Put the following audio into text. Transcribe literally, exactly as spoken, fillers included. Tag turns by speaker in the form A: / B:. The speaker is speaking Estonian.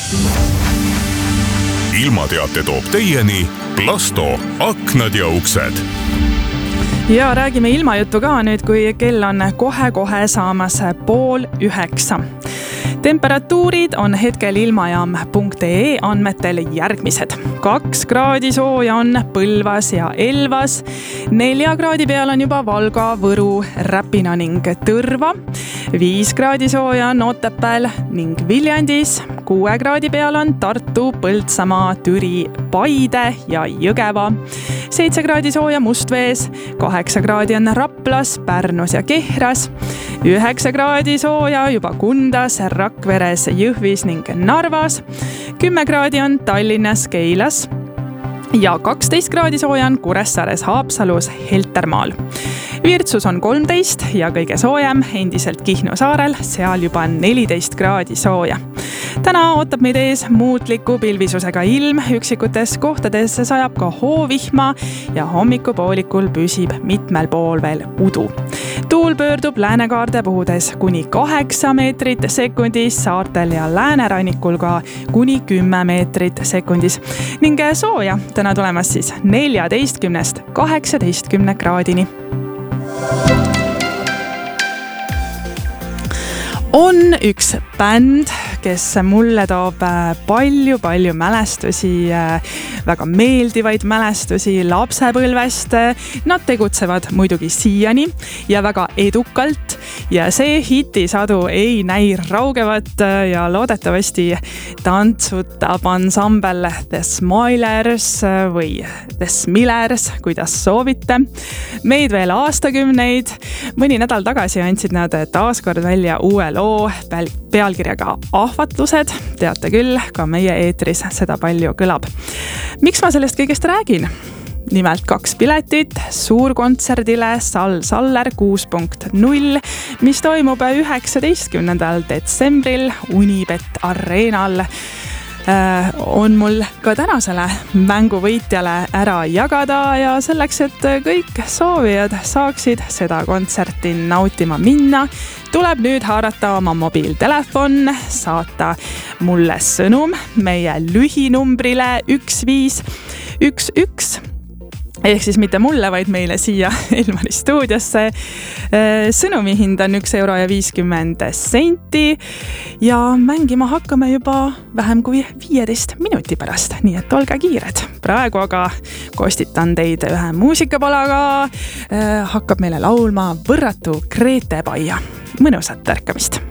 A: ilmateate toob teieni Plasto aknad ja uksed.
B: Ja räägime ilmajuttu ka nüüd, kui kell on kohe-kohe saamas pool üheksa. Temperatuurid on hetkel ilmajaam punkt ee andmetel järgmised. Kaks kraadi sooja on Põlvas ja Elvas. Nelja kraadi peal on juba Valga, Võru, Räpina ning Tõrva. Viis kraadi sooja on Otepääl ning Viljandis. Kuue kraadi peal on Tartu, Põltsamaa, Türi, Paide ja Jõgeva. Seitse kraadi sooja Mustvees. Kaheksa kraadi on Raplas, Pärnus ja Kehras. Üheksa kraadi sooja juba Kundas, Rakveres, Jõhvis ning Narvas. Kümme kraadi on Tallinnas, Keilas. Ja kaksteist kraadi sooja on Kuressaares, Haapsalus, Heltermaal. Virtsus on kolmteist ja kõige soojem endiselt Kihnu saarel, seal juba neliteist kraadi sooja. Täna ootab meid ees muutliku pilvisusega ilm, üksikutes kohtades sajab ka hoovihma ja hommikupoolikul püsib mitmel pool veel udu. Tuul pöördub läänekaarde puhudes kuni kaheksa meetrit sekundis, saartel ja läänerannikul ka kuni kümme meetrit sekundis. Ning sooja täna tulemas siis neljateistkümnest kaheksateistkümne kraadini. On üks bänd, kes mulle toob palju-palju mälestusi, väga meeldivaid mälestusi lapsepõlvest. Nad tegutsevad muidugi siiani ja väga edukalt ja see hitisadu ei näi raugevat ja loodetavasti tantsutab ansambel The Smilers või The Smilers, kuidas soovite. Meid veel aastakümneid. Mõni nädal tagasi andsid nad taaskord välja uue loo pealkirjaga Ahvatlused. Teate küll, ka meie eetris seda palju kõlab. Miks ma sellest kõigest räägin? Nimelt kaks piletit suurkontserdile Sal Saller kuus punkt null, mis toimub üheksateistkümnendal detsembril Unibet Areenal. On mul ka tänasele mänguvõitjale ära jagada ja selleks, et kõik soovijad saaksid seda kontserti nautima minna, tuleb nüüd haarata oma mobiiltelefon, saata mulle sõnum meie lühinumbrile üks viis üks üks. Ehk siis mitte mulle, vaid meile siia Elmari stuudiosse. Sõnumi hind on üks euro ja viiskümmend senti ja mängima hakkame juba vähem kui viieteist minuti pärast, nii et olge kiired. Praegu aga kostitan teid ühe muusikapalaga, hakkab meile laulma võrratu Grete Paia. Mõnusat ärkamist!